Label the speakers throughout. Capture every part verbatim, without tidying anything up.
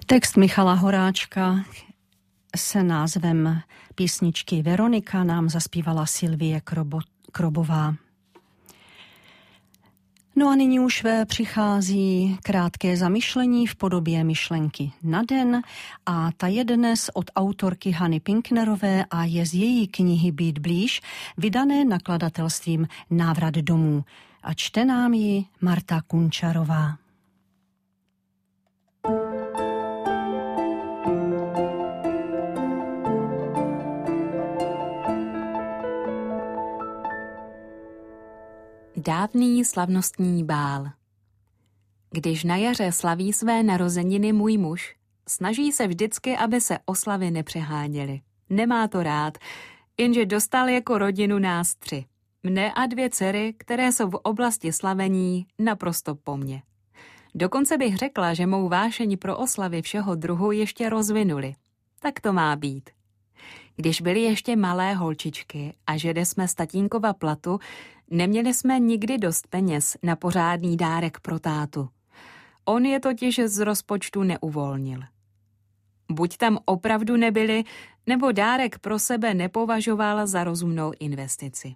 Speaker 1: Text Michala Horáčka se názvem písničky Veronika nám zaspívala Sylvie Krobo, Krobová. No a nyní už přichází krátké zamyšlení v podobě myšlenky na den a ta je dnes od autorky Hany Pinknerové a je z její knihy Být blíž, vydané nakladatelstvím Návrat domů. A čte nám ji Marta Kunčarová.
Speaker 2: Dávný slavnostní bál. Když na jaře slaví své narozeniny můj muž, snaží se vždycky, aby se oslavy nepřeháněly. Nemá to rád, jenže dostal jako rodinu nás tři. Mne a dvě dcery, které jsou v oblasti slavení naprosto po mně. Dokonce bych řekla, že mou vášeň pro oslavy všeho druhu ještě rozvinuli. Tak to má být. Když byly ještě malé holčičky a žili jsme z tatínkova platu, neměli jsme nikdy dost peněz na pořádný dárek pro tátu. On je totiž z rozpočtu neuvolnil. Buď tam opravdu nebyli, nebo dárek pro sebe nepovažoval za rozumnou investici.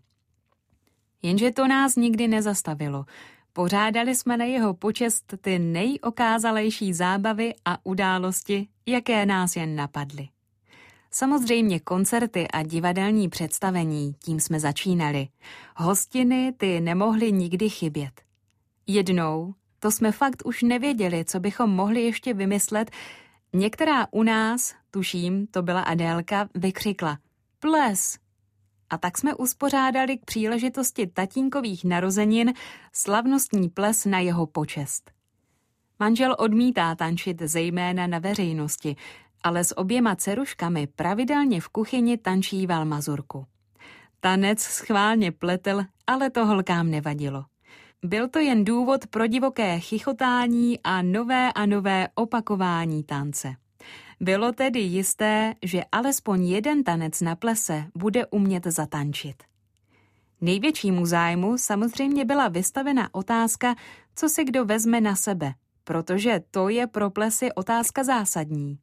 Speaker 2: Jenže to nás nikdy nezastavilo. Pořádali jsme na jeho počest ty nejokázalejší zábavy a události, jaké nás jen napadly. Samozřejmě koncerty a divadelní představení, tím jsme začínali. Hostiny ty nemohly nikdy chybět. Jednou, to jsme fakt už nevěděli, co bychom mohli ještě vymyslet, některá u nás, tuším, to byla Adélka, vykřikla ples. A tak jsme uspořádali k příležitosti tatínkových narozenin slavnostní ples na jeho počest. Manžel odmítá tančit zejména na veřejnosti, ale s oběma dceruškami pravidelně v kuchyni tančíval mazurku. Tanec schválně pletel, ale to holkám nevadilo. Byl to jen důvod pro divoké chichotání a nové a nové opakování tance. Bylo tedy jisté, že alespoň jeden tanec na plese bude umět zatančit. Největšímu zájmu samozřejmě byla vystavena otázka, co si kdo vezme na sebe, protože to je pro plesy otázka zásadní.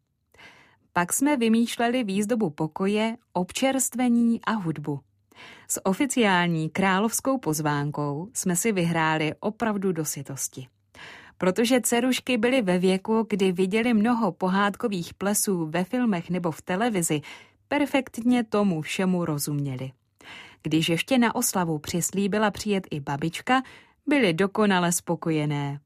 Speaker 2: Pak jsme vymýšleli výzdobu pokoje, občerstvení a hudbu. S oficiální královskou pozvánkou jsme si vyhráli opravdu do sytosti. Protože dcerušky byly ve věku, kdy viděli mnoho pohádkových plesů ve filmech nebo v televizi, perfektně tomu všemu rozuměli. Když ještě na oslavu přislíbila přijet i babička, byli dokonale spokojené.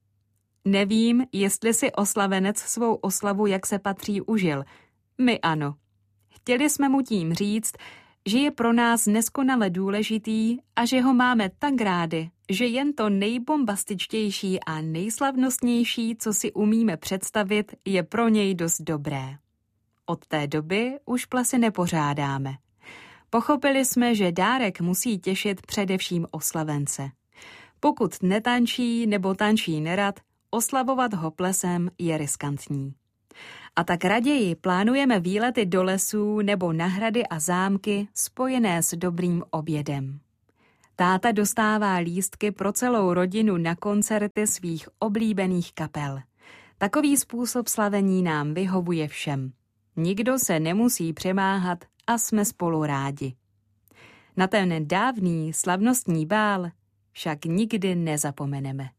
Speaker 2: Nevím, jestli si oslavenec svou oslavu jak se patří užil. My ano. Chtěli jsme mu tím říct, že je pro nás neskonale důležitý a že ho máme tak rádi, že jen to nejbombastičtější a nejslavnostnější, co si umíme představit, je pro něj dost dobré. Od té doby už plesy nepořádáme. Pochopili jsme, že dárek musí těšit především oslavence. Pokud netančí nebo tančí nerad, oslavovat ho plesem je riskantní. A tak raději plánujeme výlety do lesů nebo na hrady a zámky spojené s dobrým obědem. Táta dostává lístky pro celou rodinu na koncerty svých oblíbených kapel. Takový způsob slavení nám vyhovuje všem. Nikdo se nemusí přemáhat a jsme spolu rádi. Na ten dávný slavnostní bál však nikdy nezapomeneme.